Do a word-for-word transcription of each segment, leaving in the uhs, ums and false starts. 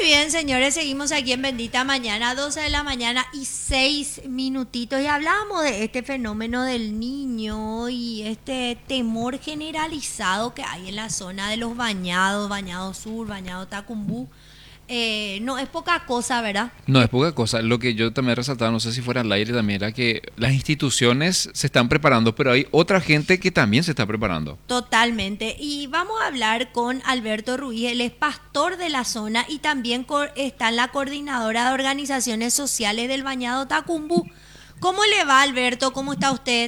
bien, señores, seguimos aquí en Bendita Mañana, doce de la mañana y seis minutitos. Y hablábamos de este fenómeno del niño y este temor generalizado que hay en la zona de los bañados, Bañado Sur, Bañado Tacumbú. Eh, no es poca cosa, ¿verdad? No es poca cosa. Lo que yo también resaltaba, no sé si fuera al aire también, era que las instituciones se están preparando, pero hay otra gente que también se está preparando. Totalmente. Y vamos a hablar con Alberto Ruiz, él es pastor de la zona y también co- está en la coordinadora de organizaciones sociales del Bañado Tacumbú. ¿Cómo le va, Alberto? ¿Cómo está usted?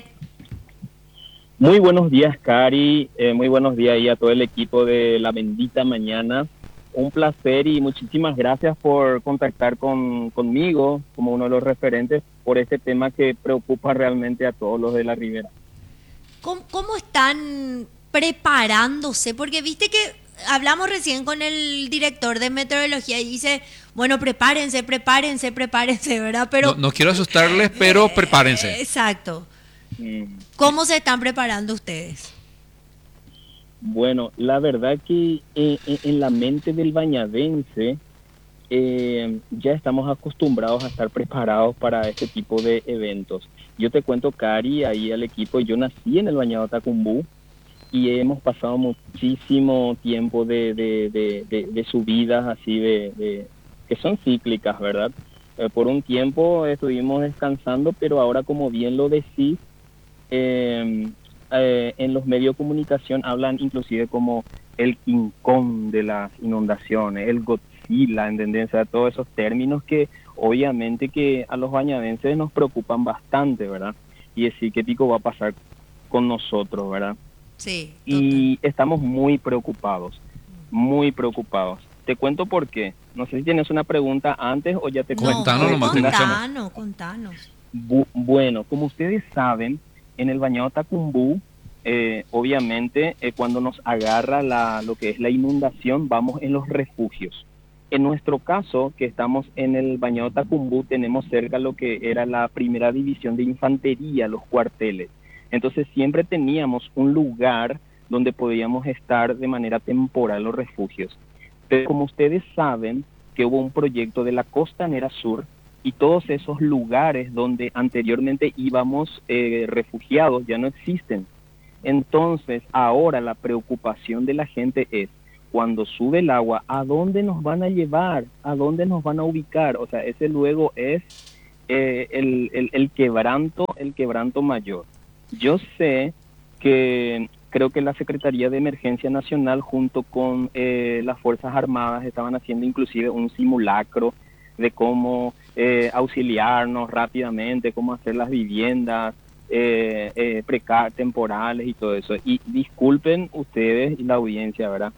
Muy buenos días, Cari. Eh, muy buenos días ahí a todo el equipo de La Bendita Mañana. Un placer y muchísimas gracias por contactar con, conmigo como uno de los referentes por este tema que preocupa realmente a todos los de la Ribera. ¿Cómo, cómo están preparándose? Porque viste que hablamos recién con el director de meteorología y dice, bueno, prepárense, prepárense, prepárense, ¿verdad? Pero No, no quiero asustarles, pero prepárense. exacto. Mm. ¿Cómo se están preparando ustedes? Bueno, la verdad que eh, eh, en la mente del bañadense eh, ya estamos acostumbrados a estar preparados para este tipo de eventos. Yo te cuento, Cari, ahí al equipo, yo nací en el Bañado Tacumbú y hemos pasado muchísimo tiempo de, de, de, de, de subidas así de, de que son cíclicas, ¿verdad? Eh, por un tiempo estuvimos descansando, pero ahora, como bien lo decís, eh, eh, en los medios de comunicación hablan inclusive como el King Kong de las inundaciones, el Godzilla, ¿entendés? O sea, todos esos términos que obviamente que a los bañadenses nos preocupan bastante, ¿verdad? Y decir qué pico va a pasar con nosotros, ¿verdad? Sí, total. Y estamos muy preocupados, muy preocupados. Te cuento por qué. No sé si tienes una pregunta antes o ya te No, cuento. Contanos nomás, te escuchamos. contanos, contanos. Bu- bueno, como ustedes saben, en el Bañado Tacumbú, eh, obviamente, eh, cuando nos agarra la, lo que es la inundación, vamos en los refugios. En nuestro caso, que estamos en el Bañado Tacumbú, tenemos cerca lo que era la primera división de infantería, los cuarteles. Entonces, siempre teníamos un lugar donde podíamos estar de manera temporal los refugios. Pero como ustedes saben, que hubo un proyecto de la Costanera Sur, y todos esos lugares donde anteriormente íbamos eh, refugiados ya no existen. Entonces, ahora la preocupación de la gente es, cuando sube el agua, ¿a dónde nos van a llevar? ¿A dónde nos van a ubicar? O sea, ese luego es eh, el, el, el quebranto, el quebranto mayor. Yo sé que creo que la Secretaría de Emergencia Nacional junto con eh, las Fuerzas Armadas estaban haciendo inclusive un simulacro de cómo eh, auxiliarnos rápidamente, cómo hacer las viviendas eh, eh, precar temporales y todo eso. Y disculpen ustedes y la audiencia, ¿verdad?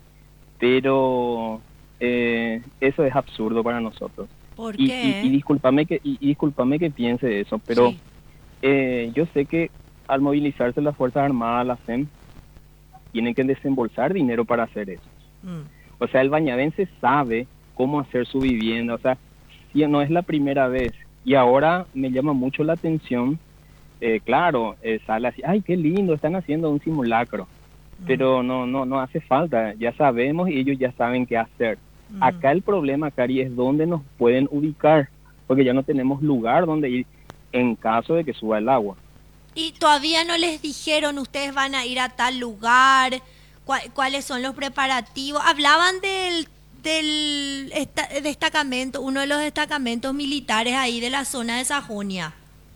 Pero eh, eso es absurdo para nosotros. ¿Por Y, qué? y, y discúlpame que y, y discúlpame que piense eso, pero Sí. eh, yo sé que al movilizarse las Fuerzas Armadas, la S E M, tienen que desembolsar dinero para hacer eso. Mm. O sea, el bañadense sabe cómo hacer su vivienda, o sea, sí, no es la primera vez. Y ahora me llama mucho la atención, eh, claro, eh, sale así, ay, qué lindo, están haciendo un simulacro. Mm. Pero no, no, no hace falta, ya sabemos y ellos ya saben qué hacer. Mm. Acá el problema, Cari, es dónde nos pueden ubicar, porque ya no tenemos lugar donde ir en caso de que suba el agua. Y todavía no les dijeron, ustedes van a ir a tal lugar, cua- cuáles son los preparativos. Hablaban del, del esta- destacamento, uno de los destacamentos militares ahí de la zona de Sajonia.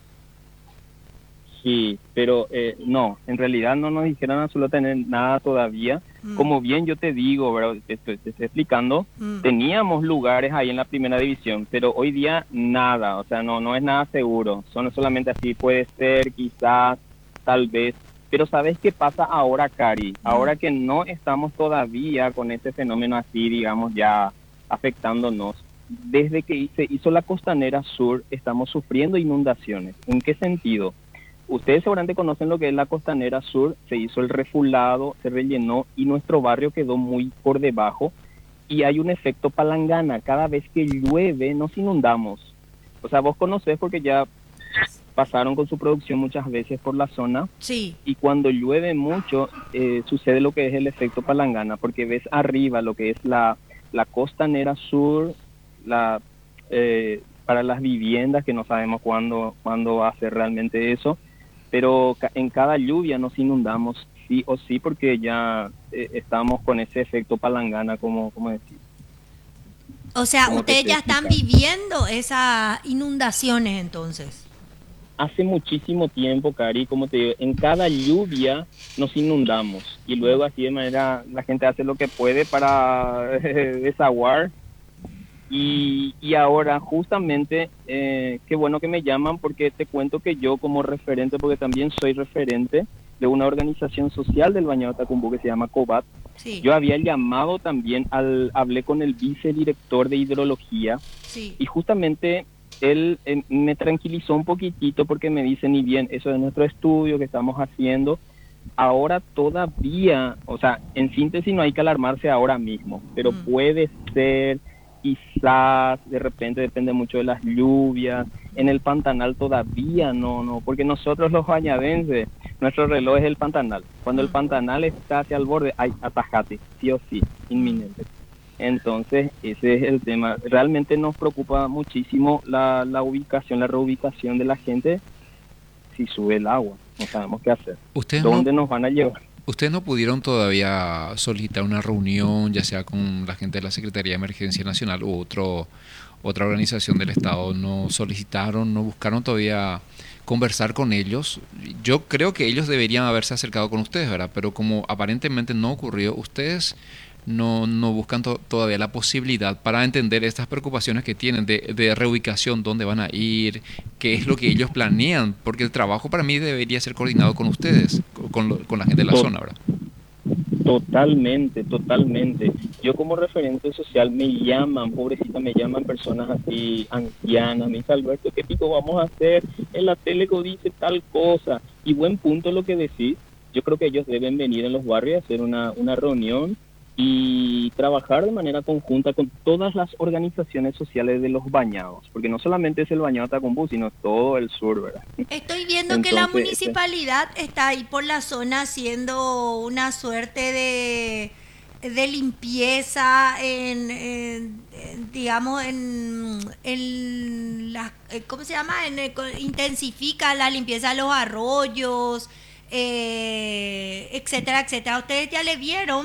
Sí, pero eh, no, en realidad no nos dijeron absolutamente nada todavía. Mm. Como bien yo te digo, ¿verdad? Te, estoy- te estoy explicando, Mm. teníamos lugares ahí en la primera división, pero hoy día nada, o sea, no, no es nada seguro. Son solamente así, puede ser, quizás, tal vez. Pero ¿sabes qué pasa ahora, Cari? Ahora que no estamos todavía con este fenómeno así, digamos, ya afectándonos. Desde que se hizo la Costanera Sur, estamos sufriendo inundaciones. ¿En qué sentido? Ustedes seguramente conocen lo que es la Costanera Sur, se hizo el refulado, se rellenó y nuestro barrio quedó muy por debajo y hay un efecto palangana, cada vez que llueve nos inundamos. O sea, vos conocés porque ya pasaron con su producción muchas veces por la zona Sí. y cuando llueve mucho eh, sucede lo que es el efecto palangana, porque ves arriba lo que es la, la Costanera Sur, la eh, para las viviendas, que no sabemos cuándo, cuándo va a ser realmente eso, pero ca- en cada lluvia nos inundamos sí o sí porque ya eh, estamos con ese efecto palangana, como, como decir. O sea, Como te ustedes sé ya están explicar. viviendo esas inundaciones entonces. Hace muchísimo tiempo, Cari, como te digo, en cada lluvia nos inundamos y luego así de manera la gente hace lo que puede para desaguar. Y, y ahora justamente, eh, qué bueno que me llaman porque te cuento que yo como referente, porque también soy referente de una organización social del Bañado de Tacumbú que se llama COBAT, Sí, yo había llamado también, al, hablé con el vicedirector de hidrología sí. y justamente él eh, me tranquilizó un poquitito porque me dice, ni bien, eso es nuestro estudio que estamos haciendo, ahora todavía, o sea, en síntesis no hay que alarmarse ahora mismo, pero Mm. puede ser, quizás, de repente depende mucho de las lluvias, en el Pantanal todavía no, no, porque nosotros los bañadenses, nuestro reloj es el Pantanal, cuando el Mm. Pantanal está hacia el borde hay atajate, sí o sí, Mm. inminente. Entonces, ese es el tema. Realmente nos preocupa muchísimo la, la ubicación, la reubicación de la gente si sube el agua. No sabemos qué hacer. Ustedes no, ¿Dónde nos van a llevar? ustedes no pudieron todavía solicitar una reunión, ya sea con la gente de la Secretaría de Emergencia Nacional u otro, otra organización del Estado. ¿No solicitaron, no buscaron todavía conversar con ellos? Yo creo que ellos deberían haberse acercado con ustedes, ¿verdad? Pero como aparentemente no ocurrió, ustedes no, no buscan to- todavía la posibilidad para entender estas preocupaciones que tienen de, de reubicación, dónde van a ir, qué es lo que ellos planean, porque el trabajo para mí debería ser coordinado con ustedes, con, lo- con la gente de la To- zona, ¿verdad? Totalmente, totalmente. Yo como referente social me llaman, pobrecita, me llaman personas así ancianas, me dice Alberto, ¿qué pico vamos a hacer? En la tele dice tal cosa. Y buen punto lo que decís. Yo creo que ellos deben venir en los barrios a hacer una, una reunión y trabajar de manera conjunta con todas las organizaciones sociales de los bañados, porque no solamente es el bañado Tacumbú, sino todo el sur, ¿verdad? Estoy viendo que la Entonces, ese- municipalidad está ahí por la zona haciendo una suerte de, de limpieza en, en- en, digamos, en, en la, eh, ¿cómo se llama? En el co- intensifica la limpieza de los arroyos, eh, etcétera, etcétera. ¿Ustedes ya le vieron?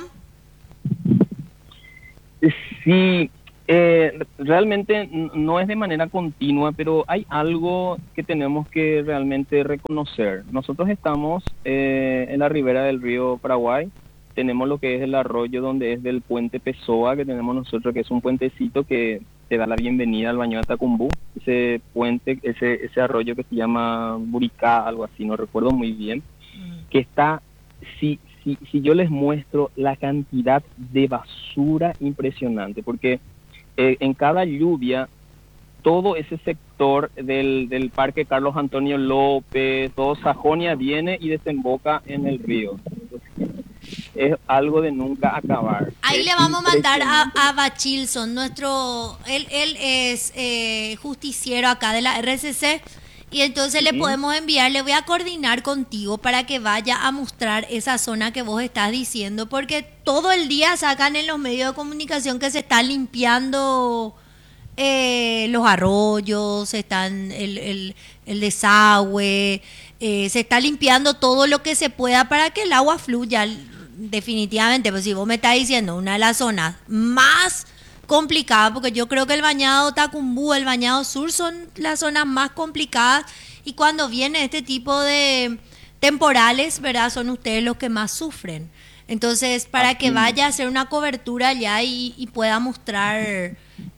Sí, eh, realmente n- no es de manera continua, pero hay algo que tenemos que realmente reconocer. Nosotros estamos eh, en la ribera del río Paraguay, tenemos lo que es el arroyo donde es del puente Pessoa, que tenemos nosotros, que es un puentecito que te da la bienvenida al Baño de Tacumbú. Ese puente, ese, ese arroyo que se llama Buricá, algo así, no recuerdo muy bien, que está, si, si, si yo les muestro la cantidad de basura impresionante, porque eh, en cada lluvia, todo ese sector del, del Parque Carlos Antonio López, todo Sajonia viene y desemboca en el río. Entonces, es algo de nunca acabar. Ahí Es le vamos a mandar a, impresionante. a Bachilson, nuestro, él, él es eh, justiciero acá de la R C C, y entonces le Ujú. podemos enviar, le voy a coordinar contigo para que vaya a mostrar esa zona que vos estás diciendo, porque todo el día sacan en los medios de comunicación que se está limpiando eh, los arroyos, están el, el, el desagüe, eh, se está limpiando todo lo que se pueda para que el agua fluya. Definitivamente, pues si vos me estás diciendo una de las zonas más complicadas, porque yo creo que el bañado Tacumbú, el bañado sur son las zonas más complicadas, y cuando viene este tipo de temporales, ¿verdad? Son ustedes los que más sufren. Entonces, para que Así vaya a mismo. hacer una cobertura allá y, y pueda mostrar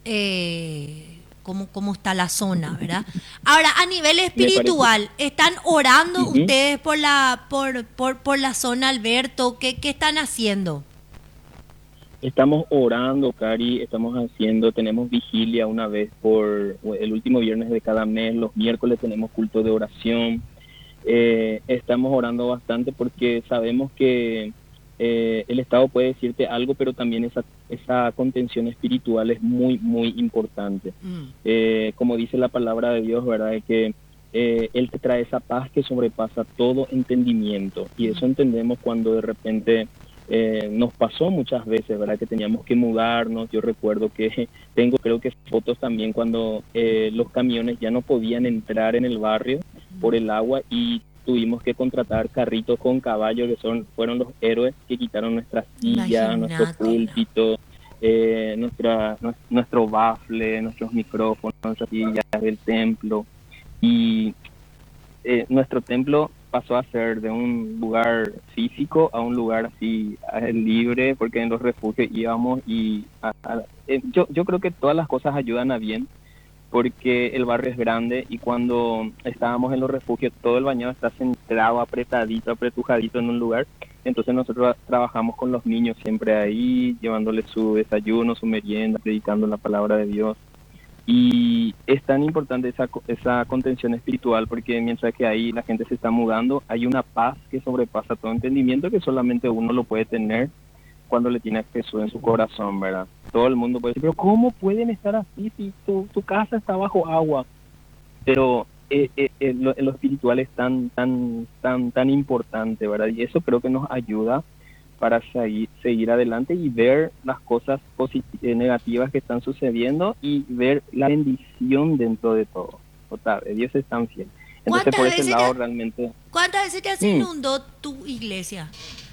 eh, cómo, cómo está la zona, ¿verdad? Ahora, a nivel Me parece. espiritual, ¿están orando Ujú. ustedes por la, por, por, por la zona, Alberto? ¿Qué, qué están haciendo? Estamos orando, Cari, estamos haciendo, tenemos vigilia una vez por el último viernes de cada mes, los miércoles tenemos culto de oración. Eh, estamos orando bastante porque sabemos que eh, el Estado puede decirte algo, pero también esa, esa contención espiritual es muy, muy importante. Mm. Eh, como dice la palabra de Dios, ¿verdad? Es que eh, Él te trae esa paz que sobrepasa todo entendimiento. Y eso entendemos cuando de repente Eh, nos pasó muchas veces, ¿verdad? Que teníamos que mudarnos. Yo recuerdo que tengo, creo que fotos también cuando eh, los camiones ya no podían entrar en el barrio por el agua y tuvimos que contratar carritos con caballos que son fueron los héroes que quitaron nuestra silla, nuestro Imagínate. púlpito, eh, nuestra, nuestro bafle, nuestros micrófonos, nuestras sillas del templo. Y eh, nuestro templo pasó a ser de un lugar físico a un lugar así eh, libre, porque en los refugios íbamos y a, a, eh, yo, yo creo que todas las cosas ayudan a bien, porque el barrio es grande y cuando estábamos en los refugios todo el bañado está centrado, apretadito, apretujadito en un lugar. Entonces nosotros trabajamos con los niños siempre ahí, llevándoles su desayuno, su merienda, predicando la palabra de Dios. Y es tan importante esa, esa contención espiritual, porque mientras que ahí la gente se está mudando, hay una paz que sobrepasa todo entendimiento que solamente uno lo puede tener cuando le tiene a Jesús en su corazón, ¿verdad? Todo el mundo puede decir, pero ¿cómo pueden estar así si tu, tu casa está bajo agua? Pero eh, eh, eh, lo, lo espiritual es tan, tan, tan, tan importante, ¿verdad? Y eso creo que nos ayuda para seguir, seguir adelante y ver las cosas positivas, negativas que están sucediendo y ver la bendición dentro de todo. Total, Dios es tan fiel. Entonces por ese lado te, realmente... ¿Cuántas veces te Mm. inundó tu iglesia?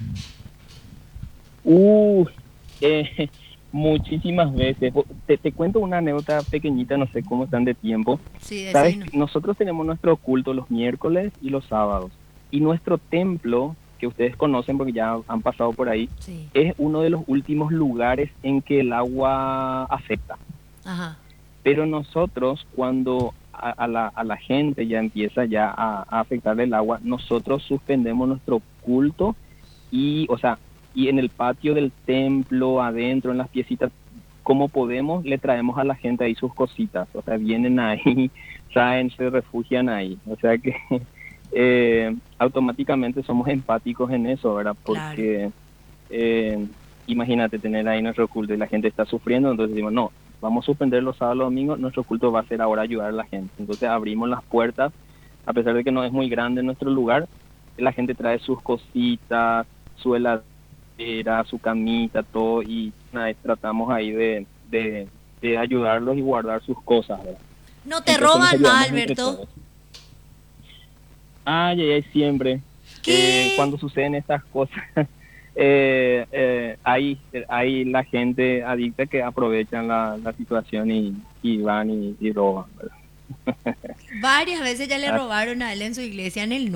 Uh, eh, muchísimas veces. Te, te cuento una anécdota pequeñita, no sé cómo están de tiempo. Sí, Sabes, decino. nosotros tenemos nuestro culto los miércoles y los sábados. Y nuestro templo, que ustedes conocen porque ya han pasado por ahí, Sí. es uno de los últimos lugares en que el agua afecta. Ajá. Pero nosotros, cuando a, a, la, a la gente ya empieza ya a, a afectar el agua, nosotros suspendemos nuestro culto y, o sea, y en el patio del templo, adentro, en las piecitas, como podemos, le traemos a la gente ahí sus cositas. O sea, vienen ahí, traen, se refugian ahí. O sea que eh, automáticamente somos empáticos en eso, ¿verdad? Porque eh, imagínate tener ahí nuestro culto y la gente está sufriendo, entonces decimos, no, vamos a suspender los sábados y domingos, nuestro culto va a ser ahora ayudar a la gente. Entonces abrimos las puertas, a pesar de que no es muy grande nuestro lugar, la gente trae sus cositas, su heladera, su camita, todo, y nada, tratamos ahí de, de, de ayudarlos y guardar sus cosas, ¿verdad? No te Entonces nos roban ayudamos más, entre Alberto. todos. Ay, ay, ay, siempre. ¿Qué? Eh, cuando suceden estas cosas, eh, eh, hay, hay la gente adicta que aprovechan la, la situación y, y van y, y roban, ¿verdad? Varias veces ya le Ah, robaron a él en su iglesia en el